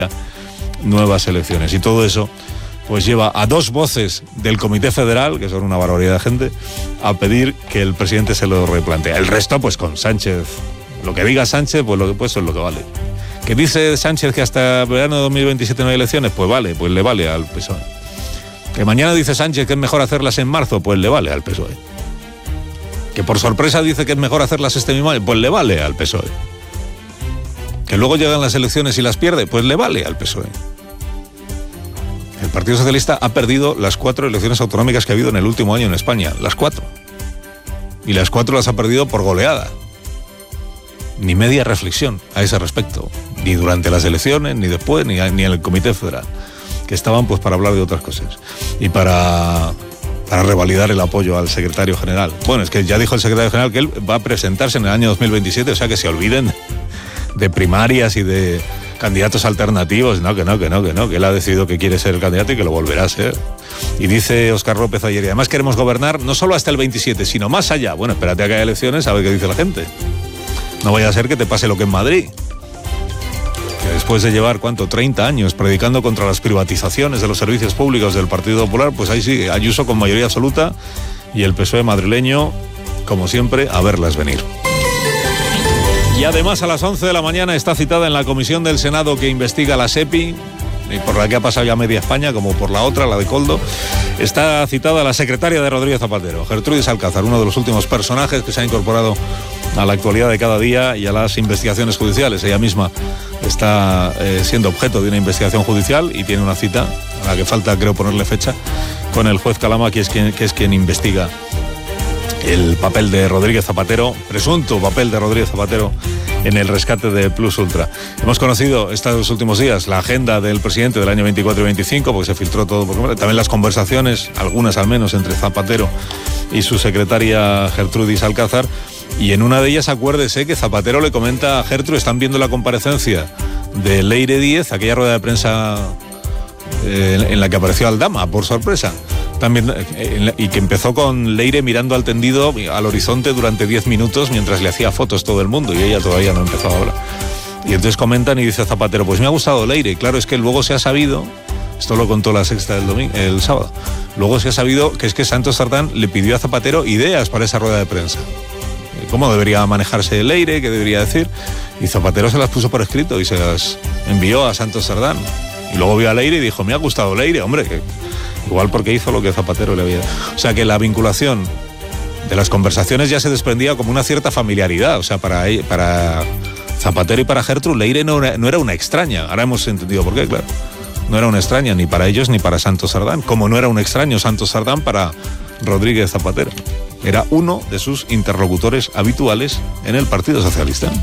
nuevas elecciones. Y todo eso pues lleva a 2 voces del Comité Federal, que son una barbaridad de gente, a pedir que el presidente se lo replantee. El resto, pues con Sánchez, lo que diga Sánchez, pues lo que pues es lo que vale. ¿Que dice Sánchez que hasta verano de 2027 no hay elecciones? Pues vale, pues le vale al PSOE. ¿Que mañana dice Sánchez que es mejor hacerlas en marzo? Pues le vale al PSOE. ¿Que por sorpresa dice que es mejor hacerlas este mismo año? Pues le vale al PSOE. ¿Que luego llegan las elecciones y las pierde? Pues le vale al PSOE. El Partido Socialista ha perdido las 4 elecciones autonómicas que ha habido en el último año en España. Las 4. Y las 4 las ha perdido por goleada. Ni media reflexión a ese respecto. Ni durante las elecciones, ni después, ni en el Comité Federal. Que estaban pues para hablar de otras cosas. Y para revalidar el apoyo al secretario general. Bueno, es que ya dijo el secretario general que él va a presentarse en el año 2027, o sea que se olviden de primarias y de candidatos alternativos. No, que él ha decidido que quiere ser el candidato y que lo volverá a ser. Y dice Óscar López ayer, y además queremos gobernar no solo hasta el 27, sino más allá. Bueno, espérate a que haya elecciones a ver qué dice la gente. No vaya a ser que te pase lo que en Madrid. Que después de llevar, 30 años predicando contra las privatizaciones de los servicios públicos del Partido Popular, pues ahí sigue Ayuso con mayoría absoluta y el PSOE madrileño, como siempre, a verlas venir. Y además a las 11 de la mañana está citada en la comisión del Senado que investiga la SEPI, y por la que ha pasado ya media España, como por la otra, la de Koldo, está citada la secretaria de Rodríguez Zapatero, Gertrudis Alcázar, uno de los últimos personajes que se ha incorporado a la actualidad de cada día y a las investigaciones judiciales. Ella misma está siendo objeto de una investigación judicial y tiene una cita a la que falta, creo, ponerle fecha, con el juez Calama, que es quien investiga el papel de Rodríguez Zapatero, presunto papel de Rodríguez Zapatero en el rescate de Plus Ultra. Hemos conocido estos últimos días la agenda del presidente del año 24 y 25, porque se filtró todo, también las conversaciones, algunas al menos, entre Zapatero y su secretaria Gertrudis Alcázar, y en una de ellas acuérdese que Zapatero le comenta a Gertrude, están viendo la comparecencia de Leire Díez, aquella rueda de prensa en la que apareció Aldama, por sorpresa. También, y que empezó con Leire mirando al tendido, al horizonte durante 10 minutos mientras le hacía fotos todo el mundo y ella todavía no empezó a hablar. Y entonces comentan y dice Zapatero, pues me ha gustado Leire. Claro, es que luego se ha sabido, esto lo contó La Sexta el sábado, luego se ha sabido que es que Santos Sardán le pidió a Zapatero ideas para esa rueda de prensa. ¿Cómo debería manejarse Leire? ¿Qué debería decir? Y Zapatero se las puso por escrito y se las envió a Santos Sardán. Y luego vio a Leire y dijo, me ha gustado Leire, hombre, que igual porque hizo lo que Zapatero le había... O sea que la vinculación de las conversaciones ya se desprendía como una cierta familiaridad. O sea, para Zapatero y para Gertrude, Leire no era una extraña. Ahora hemos entendido por qué, claro. No era una extraña ni para ellos ni para Santos Sardán. Como no era un extraño Santos Sardán para Rodríguez Zapatero. Era uno de sus interlocutores habituales en el Partido Socialista.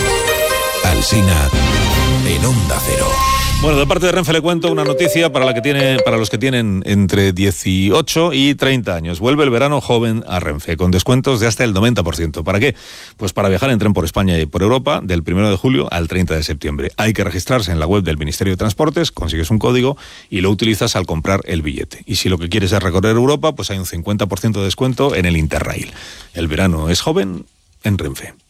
Alsina en Onda Cero. Bueno, de parte de Renfe le cuento una noticia para los que tienen entre 18 y 30 años. Vuelve el verano joven a Renfe, con descuentos de hasta el 90%. ¿Para qué? Pues para viajar en tren por España y por Europa del 1 de julio al 30 de septiembre. Hay que registrarse en la web del Ministerio de Transportes, consigues un código y lo utilizas al comprar el billete. Y si lo que quieres es recorrer Europa, pues hay un 50% de descuento en el Interrail. El verano es joven en Renfe.